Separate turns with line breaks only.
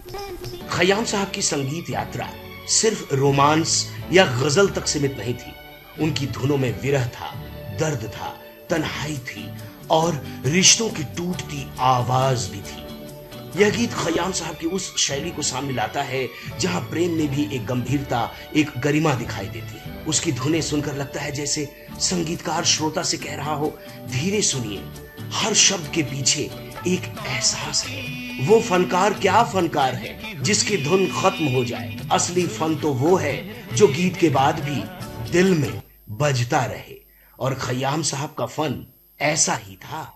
खयाम साहब की संगीत यात्रा सिर्फ रोमांस या गजल तक सीमित नहीं थी। उनकी धुनों में विरह था, दर्द था, तन्हाई थी और रिश्तों की टूटती आवाज भी थी। यह गीत खयाम साहब की उस शैली को सामने लाता है जहां प्रेम में भी एक गंभीरता, एक गरिमा दिखाई देती है। उसकी धुनें सुनकर लगता है जैसे संगीतकार श्रोता से कह रहा हो, धीरे सुनिए, हर शब्द के पीछे एक एहसास है। वो फनकार क्या फनकार है जिसकी धुन खत्म हो जाए। असली फन तो वो है जो गीत के बाद भी दिल में बजता रहे। और खयाम साहब का फन ऐसा ही था।